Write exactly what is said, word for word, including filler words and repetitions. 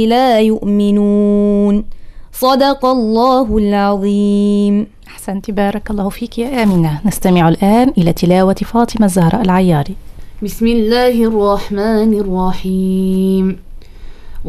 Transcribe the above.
لا يؤمنون. صدق الله العظيم. أحسنت، بارك الله فيك يا آمنة. نستمع الآن إلى تلاوة فاطمة الزهراء العياري. بسم الله الرحمن الرحيم.